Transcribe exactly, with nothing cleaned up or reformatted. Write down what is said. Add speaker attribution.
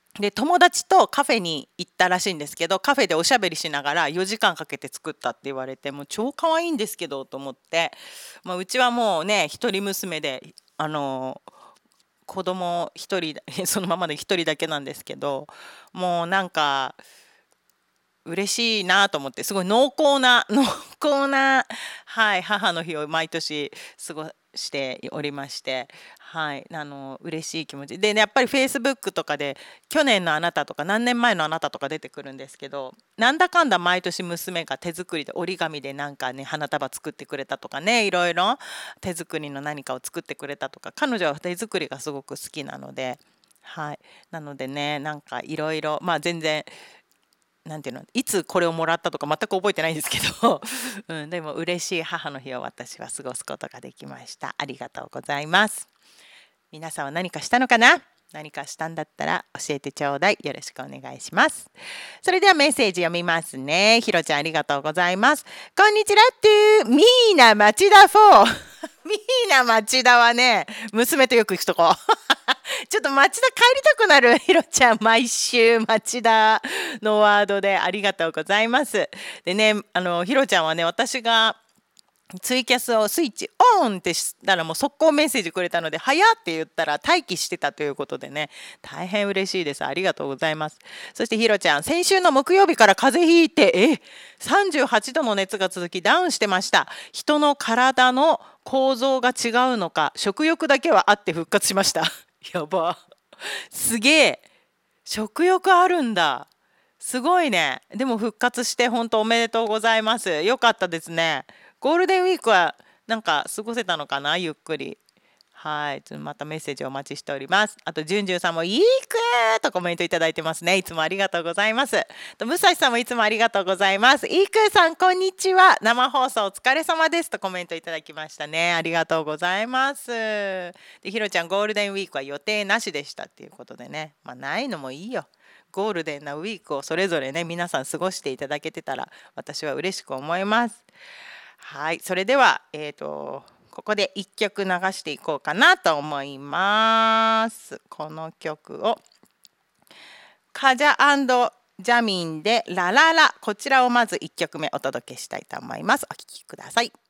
Speaker 1: で友達とカフェに行ったらしいんですけど、カフェでおしゃべりしながらよじかんかけて作ったって言われて、もう超可愛いんですけどと思って、まあ、うちはもうね一人娘で、あの子供一人だそのままで一人だけなんですけど、もうなんか嬉しいなと思って、すごい濃厚な濃厚な、はい、母の日を毎年過ごしておりまして、はい、あの嬉しい気持ちでね。やっぱりフェイスブックとかで去年のあなたとか何年前のあなたとか出てくるんですけど、なんだかんだ毎年娘が手作りで折り紙でなんかね花束作ってくれたとかね、いろいろ手作りの何かを作ってくれたとか、彼女は手作りがすごく好きなので、はい、なのでね、なんかいろいろ、まあ全然なんていうの、いつこれをもらったとか全く覚えてないんですけど、うん、でも嬉しい母の日を私は過ごすことができました。ありがとうございます。皆さんは何かしたのかな？何かしたんだったら教えてちょうだい。よろしくお願いします。それではメッセージ読みますね。ひろちゃんありがとうございます。こんにちはっとミーナ町田フォー。ミーナ町田はね、娘とよく行くとこ。ちょっと町田帰りたくなる。ひろちゃん毎週町田のワードでありがとうございます。でね、あのひろちゃんはね、私がツイキャスをスイッチオンってしたらもう速攻メッセージくれたので、早って言ったら待機してたということでね、大変嬉しいです。ありがとうございます。そしてひろちゃん、先週の木曜日から風邪ひいて、えさんじゅうはちどの熱が続きダウンしてました。人の体の構造が違うのか食欲だけはあって復活しました。やば、すげえ、食欲あるんだ。すごいね。でも復活して本当おめでとうございます。よかったですね。ゴールデンウィークはなんか過ごせたのかな、ゆっくり。はい、またメッセージお待ちしております。あと、じゅんじゅんさんもいいくーとコメントいただいてますね。いつもありがとうございます。と、むさしさんもいつもありがとうございます。いいくーさん、こんにちは。生放送お疲れ様ですとコメントいただきましたね。ありがとうございます。で、ひろちゃん、ゴールデンウィークは予定なしでしたっていうことでね。まあ、ないのもいいよ。ゴールデンなウィークをそれぞれね、皆さん過ごしていただけてたら、私は嬉しく思います。はい、それでは、えっと、ここでいっきょく流していこうかなと思います。この曲を、カジャジャミンでラララ、こちらをまずいっきょくめお届けしたいと思います。お聴きください。